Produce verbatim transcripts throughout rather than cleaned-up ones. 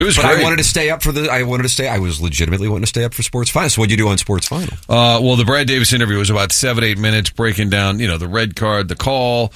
It was but great. I wanted to stay up for the. I wanted to stay. I was legitimately wanting to stay up for Sports Final. So, what'd you do on Sports Final? Uh, well, the Brad Davis interview was about seven, eight minutes, breaking down, you know, the red card, the call,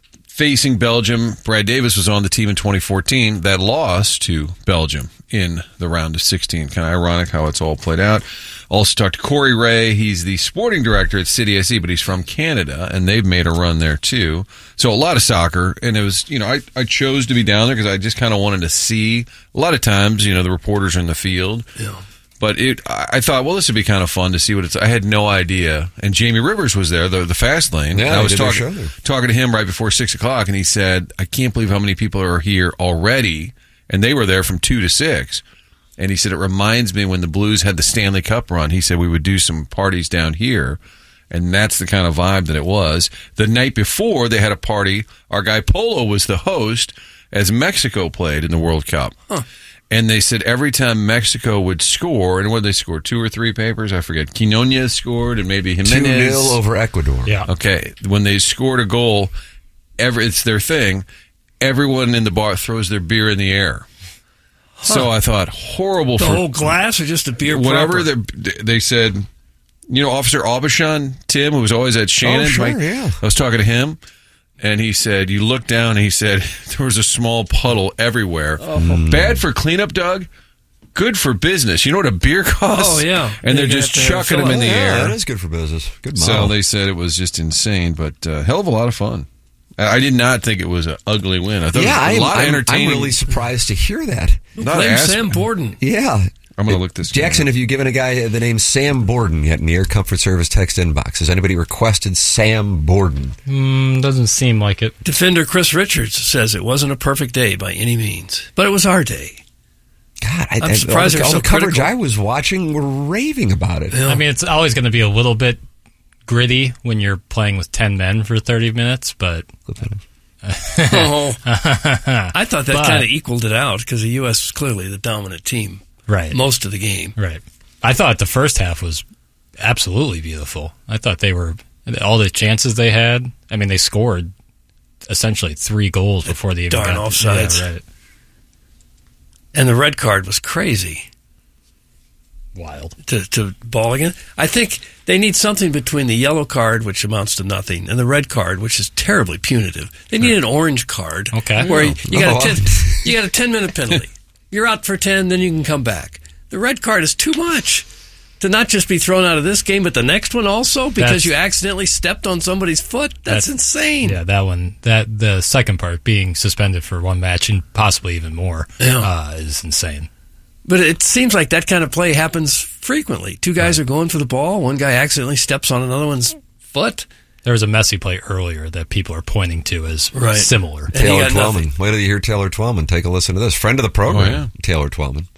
facing Belgium. Brad Davis was on the team in twenty fourteen that lost to Belgium in the round of sixteen. Kind of ironic how it's all played out. Also talked to Corey Ray. He's the sporting director at City S C, but he's from Canada, and they've made a run there too. So a lot of soccer, and it was, you know, I, I chose to be down there because I just kind of wanted to see. A lot of times, you know, the reporters are in the field. Yeah. But it, I thought, well, this would be kind of fun to see what it's. I had no idea. And Jamie Rivers was there, the, the fast lane. Yeah, and I was they did their talking, show there. talking to him right before six o'clock, and he said, I can't believe how many people are here already. And they were there from two to six. And he said, it reminds me when the Blues had the Stanley Cup run. He said, we would do some parties down here. And that's the kind of vibe that it was. The night before, they had a party. Our guy Polo was the host as Mexico played in the World Cup. Huh. And they said every time Mexico would score, and what did they score? Two or three papers? I forget. Quinones scored, and maybe Jimenez. two nil over Ecuador. Yeah. Okay. When they scored a goal, every, it's their thing. Everyone in the bar throws their beer in the air. Huh. So I thought, horrible the for... The whole glass or just a beer Whatever. proper? They said, you know, Officer Aubuchon, Tim, who was always at Shannon. Oh, sure, right? yeah. I was talking to him. And he said, you look down, and he said, there was a small puddle everywhere. Oh. Bad for cleanup, Doug. Good for business. You know what a beer costs? Oh, yeah. And they're You just have to chucking fill them in it. the Yeah, air. that is good for business. Good So model. they said it was just insane, but uh, hell of a lot of fun. I I did not think it was an ugly win. I thought yeah, it was a I'm, lot of I'm, entertaining. I'm really surprised to hear that. Not Blame ass- Sam Borden. Yeah. I'm going to look this Jackson, guy up. have you given a guy the name Sam Borden yet in the Air Comfort Service text inbox? Has anybody requested Sam Borden? Mm, doesn't seem like it. Defender Chris Richards says it wasn't a perfect day by any means, but it was our day. God, I, I'm I- surprised all, they're the, all so the coverage critical. I was watching were raving about it. Yeah. I mean, it's always going to be a little bit gritty when you're playing with ten men for thirty minutes, but... Oh. I thought that But- kind of equaled it out because the U S was clearly the dominant team Right. most of the game. Right. I thought the first half was absolutely beautiful. I thought they were... All the chances they had, I mean, they scored essentially three goals before they even Darn got... offsides. Yeah, right. And the red card was crazy Wild. to, to Balligan. I think they need something between the yellow card, which amounts to nothing, and the red card, which is terribly punitive. They need an orange card. Okay. Where you, you got Oh. a ten, you got a ten minute penalty. You're out for ten, then you can come back. The red card is too much to not just be thrown out of this game, but the next one also because That's- you accidentally stepped on somebody's foot. That's, That's- insane. Yeah, that one, that the second part, being suspended for one match and possibly even more, Yeah. uh, is insane. But it seems like that kind of play happens frequently. Two guys are going for the ball. One guy accidentally steps on another one's foot. There was a messy play earlier that people are pointing to as Right. similar. And he Taylor got nothing. Twellman. Wait till you hear Taylor Twellman. Take a listen to this. Friend of the program, Oh, yeah. Taylor Twellman.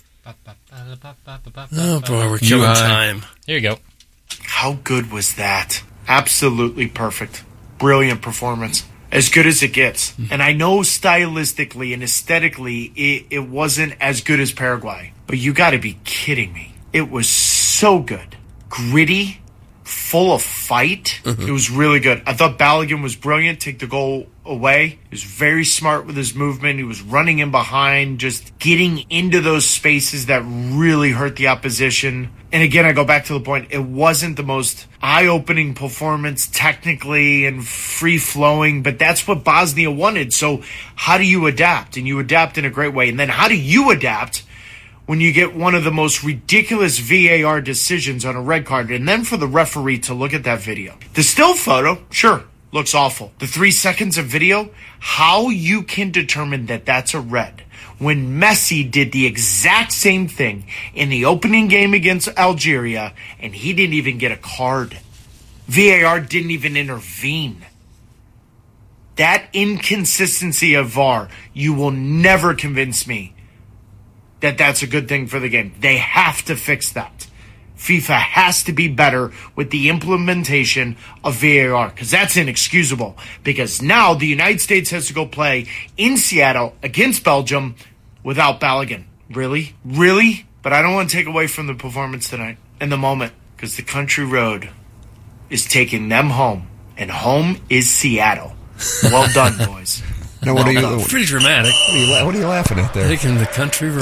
Oh, boy, we're You killing high. time. Here you go. How good was that? Absolutely perfect. Brilliant performance. As good as it gets. And I know stylistically and aesthetically it, it wasn't as good as Paraguay. But you got to be kidding me. It was so good. Gritty, full of fight. It was really good. I thought Balogun was brilliant. Take the goal away. He was very smart with his movement. He was running in behind, just getting into those spaces that really hurt the opposition. And again, I go back to the point, it wasn't the most eye-opening performance technically and free-flowing, but that's what Bosnia wanted. So how do you adapt? And you adapt in a great way. And then how do you adapt when you get one of the most ridiculous V A R decisions on a red card? And then for the referee to look at that video. The still photo, sure, looks awful. The three seconds of video, how you can determine that that's a red when Messi did the exact same thing in the opening game against Algeria, and he didn't even get a card. V A R didn't even intervene. That inconsistency of V A R, you will never convince me that that's a good thing for the game. They have to fix that. FIFA has to be better with the implementation of V A R because that's inexcusable. Because now the United States has to go play in Seattle against Belgium without Balogun. Really? Really? But I don't want to take away from the performance tonight and the moment because the country road is taking them home, and home is Seattle. Well done, boys. Now, what, are you, Pretty dramatic. what, are you, what are you laughing at there? Taking the country road.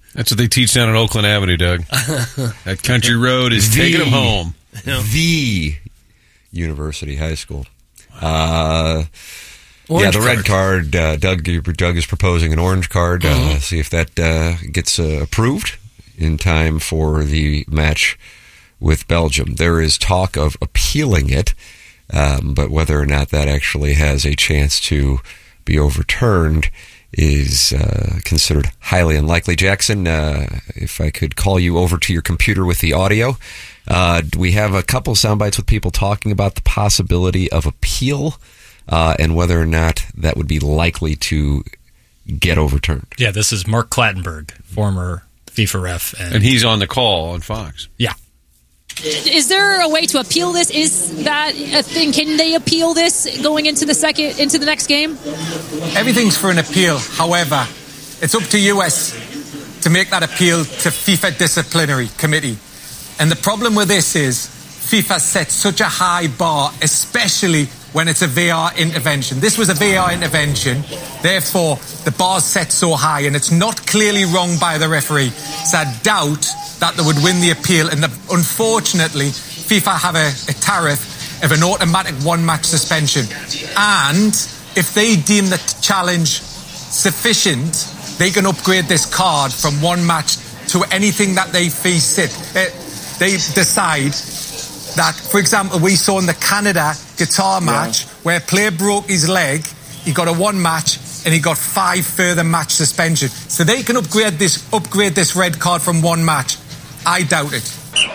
That's what they teach down at Oakland Avenue, Doug. That country road is The- taking them home. The University High School. Uh, yeah, Orange the red card. Uh, Doug, Doug is proposing an orange card. Uh, Mhm. See if that uh, gets uh, approved in time for the match with Belgium. There is talk of appealing it, um, but whether or not that actually has a chance to be overturned is uh, considered highly unlikely. Jackson, uh, if I could call you over to your computer with the audio. Uh, we have a couple sound bites with people talking about the possibility of appeal uh, and whether or not that would be likely to get overturned. Yeah, this is Mark Clattenburg, former FIFA ref. And, And he's on the call on Fox. Yeah. Is there a way to appeal this? Is that a thing? Can they appeal this going into the second, into the next game? Everything's for an appeal. However, it's up to U S to make that appeal to FIFA Disciplinary Committee. And the problem with this is FIFA sets such a high bar, especially when it's a V R intervention. This was a V R intervention, therefore the bar's set so high, and it's not clearly wrong by the referee. So I doubt that they would win the appeal, and the, unfortunately FIFA have a, a tariff of an automatic one-match suspension. And if they deem the challenge sufficient, they can upgrade this card from one match to anything that they fee fit. Uh, they decide that, for example, we saw in the Canada guitar match yeah. where a player broke his leg, he got a one match, and he got five further match suspension. So they can upgrade this upgrade this red card from one match. I doubt it.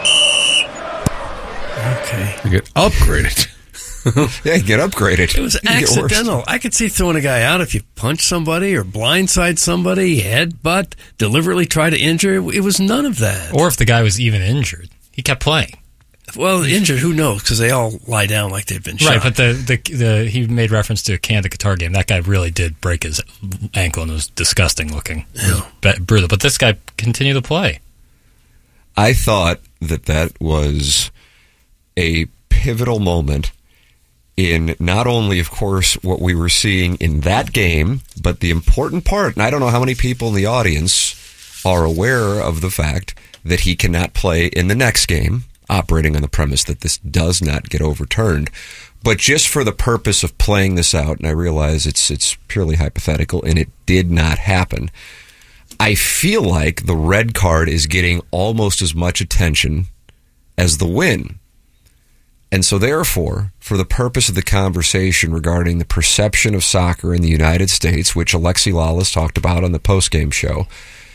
Okay. You get upgraded. Yeah, get upgraded. It was accidental. I could see throwing a guy out if you punch somebody or blindside somebody, headbutt, deliberately try to injure. It was none of that. Or if the guy was even injured. He kept playing. Well, injured, who knows? Because they all lie down like they've been shot. Right, but the, the the he made reference to a Canada guitar game. That guy really did break his ankle and it was disgusting looking. It was brutal. But this guy continued to play. I thought that that was a pivotal moment in not only, of course, what we were seeing in that game, but the important part, and I don't know how many people in the audience are aware of the fact that he cannot play in the next game, operating on the premise that this does not get overturned. But just for the purpose of playing this out, and I realize it's it's purely hypothetical, and it did not happen, I feel like the red card is getting almost as much attention as the win. And so therefore, for the purpose of the conversation regarding the perception of soccer in the United States, which Alexi Lalas talked about on the postgame show,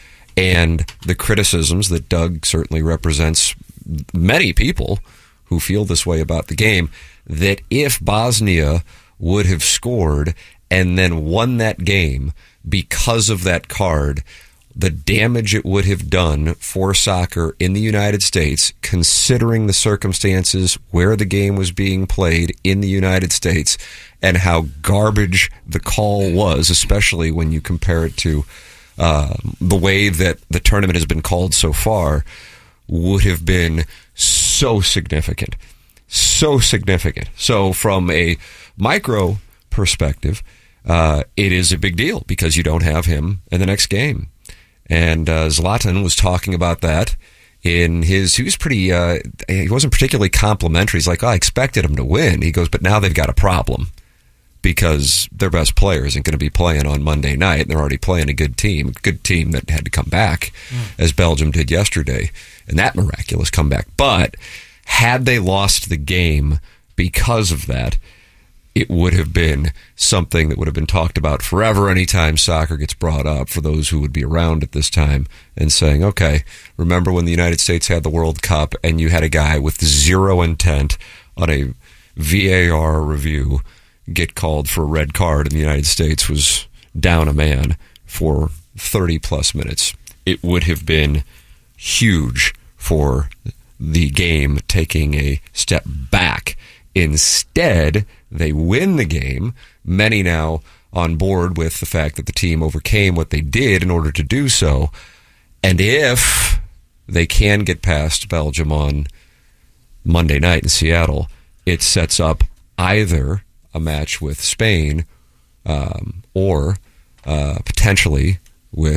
and the criticisms that Doug certainly represents many people who feel this way about the game, that if Bosnia would have scored and then won that game because of that card, the damage it would have done for soccer in the United States, considering the circumstances where the game was being played in the United States and how garbage the call was, especially when you compare it to uh, the way that the tournament has been called so far, would have been so significant. So significant. So from a micro perspective, uh, it is a big deal because you don't have him in the next game. And uh, Zlatan was talking about that in his, he was pretty, uh, he wasn't particularly complimentary. He's like, oh, I expected him to win. He goes, but now they've got a problem because their best player isn't going to be playing on Monday night, and they're already playing a good team, a good team that had to come back, mm. as Belgium did yesterday, and that miraculous comeback. But had they lost the game because of that, it would have been something that would have been talked about forever anytime soccer gets brought up for those who would be around at this time and saying, okay, remember when the United States had the World Cup and you had a guy with zero intent on a V A R review get called for a red card and the United States was down a man for thirty plus minutes. It would have been huge for the game taking a step back. Instead, they win the game, many now on board with the fact that the team overcame what they did in order to do so. And if they can get past Belgium on Monday night in Seattle, it sets up either a match with Spain um, or uh, potentially with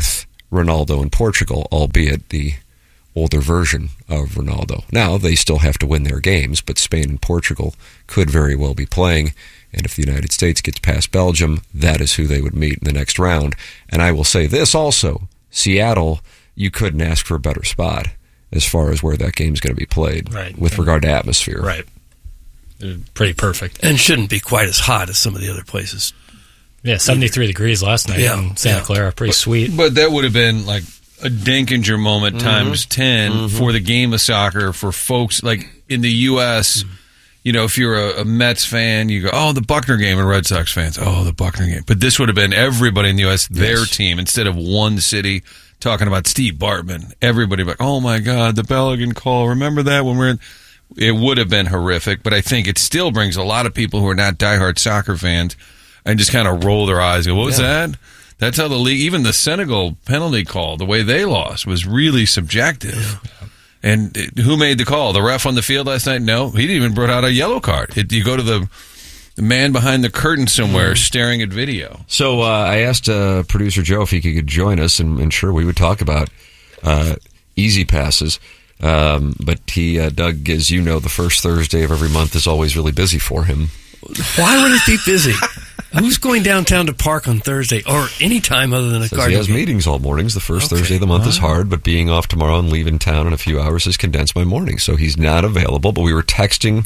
Ronaldo in Portugal, albeit the older version of Ronaldo. Now, they still have to win their games, but Spain and Portugal could very well be playing, and if the United States gets past Belgium, that is who they would meet in the next round. And I will say this also, Seattle, you couldn't ask for a better spot as far as where that game's going to be played right. with regard to atmosphere. Right. Pretty perfect. And shouldn't be quite as hot as some of the other places. Yeah, seventy-three degrees last night yeah, in Santa yeah. Clara. Pretty but, sweet. But that would have been like a Denkinger moment mm-hmm. times ten mm-hmm. for the game of soccer for folks like in the U S Mm-hmm. You know, if you're a, a Mets fan, you go, oh, the Buckner game, and Red Sox fans, oh, the Buckner game. But this would have been everybody in the U S, their yes. team, instead of one city talking about Steve Bartman. Everybody like, oh, my God, the Belgian call. Remember that when we're in? It would have been horrific, but I think it still brings a lot of people who are not diehard soccer fans and just kind of roll their eyes and go, what was yeah. that? That's how the league, even the Senegal penalty call, the way they lost was really subjective. Yeah. And it, who made the call? The ref on the field last night? No, he didn't even brought out a yellow card. It, you go to the, the man behind the curtain somewhere mm. staring at video. So uh, I asked uh, producer Joe if he could join us, and, and sure, we would talk about uh, easy passes. Um, but he, uh, Doug, as you know, the first Thursday of every month is always really busy for him. Why would it be busy? Who's going downtown to park on Thursday or any time other than a Cardinals? He has meetings all mornings. The first okay. Thursday of the month wow. is hard, but being off tomorrow and leaving town in a few hours has condensed my morning. So he's not available, but we were texting.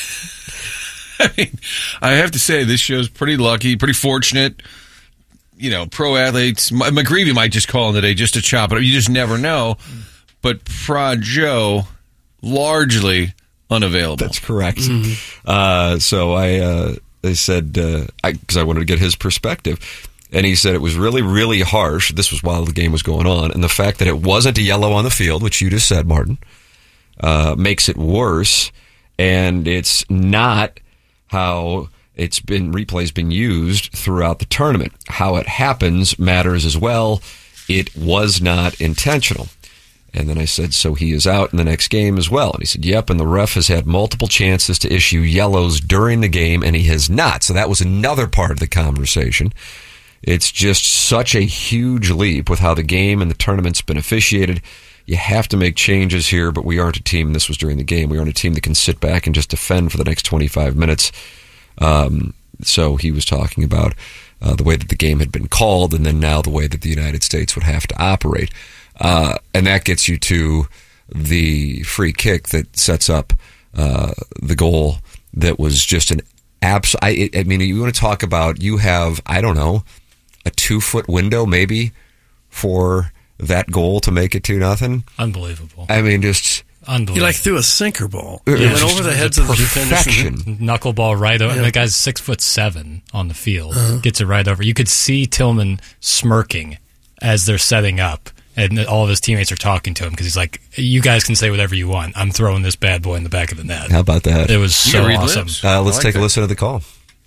I mean, I have to say, this show's pretty lucky, pretty fortunate. You know, pro athletes. McGreevy might just call in today just to chop it up. You just never know. But Prod Joe, largely unavailable. That's correct. Mm-hmm. Uh, so I... Uh, They said, because uh, I, I wanted to get his perspective, and he said it was really, really harsh. This was while the game was going on, and the fact that it wasn't a yellow on the field, which you just said, Martin, uh, makes it worse, and it's not how it's been, replay's been used throughout the tournament. How it happens matters as well. It was not intentional. And then I said, so he is out in the next game as well. And he said, yep, and the ref has had multiple chances to issue yellows during the game, and he has not. So that was another part of the conversation. It's just such a huge leap with how the game and the tournament's been officiated. You have to make changes here, but we aren't a team, this was during the game, we aren't a team that can sit back and just defend for the next twenty-five minutes. Um, so he was talking about uh, the way that the game had been called, and then now the way that the United States would have to operate. Uh, and that gets you to the free kick that sets up uh, the goal that was just an abs. I, I mean, you want to talk about, you have, I don't know, a two-foot window maybe for that goal to make it two nothing. Unbelievable. I mean, just... Unbelievable. He like threw a sinker ball. It yeah, went over the heads of the defenders. Knuckleball right over. Yeah. The guy's six foot seven on the field. Uh-huh. Gets it right over. You could see Tillman smirking as they're setting up. And all of his teammates are talking to him because he's like, you guys can say whatever you want. I'm throwing this bad boy in the back of the net. How about that? It was so awesome. Uh, let's like take that. a listen to the call.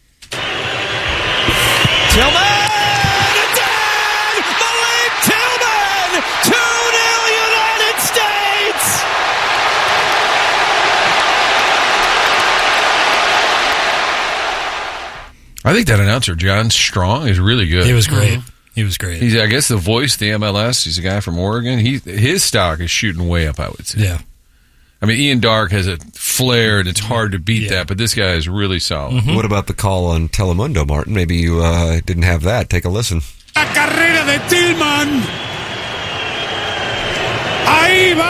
Tillman! It's in! Malik Tillman! two nil United States! I think that announcer, John Strong, is really good. He was great. Mm-hmm. He was great. He's, I guess, the voice of the M L S. He's a guy from Oregon. He His stock is shooting way up, I would say. Yeah. I mean, Ian Dark has a flair, and it's hard to beat yeah. that, but this guy is really solid. Mm-hmm. What about the call on Telemundo, Martin? Maybe you uh, didn't have that. Take a listen. La carrera de Tillman. Ahí va